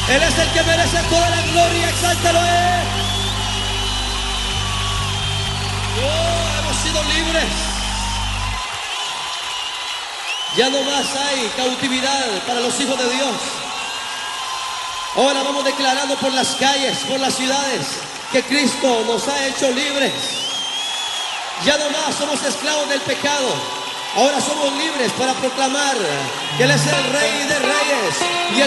Él es el que merece toda la gloria, exáltalo a Él. Oh, hemos sido libres. Ya no más hay cautividad para los hijos de Dios. Ahora vamos declarando por las calles, por las ciudades, que Cristo nos ha hecho libres. Ya no más somos esclavos del pecado. Ahora somos libres para proclamar que Él es el Rey de Reyes y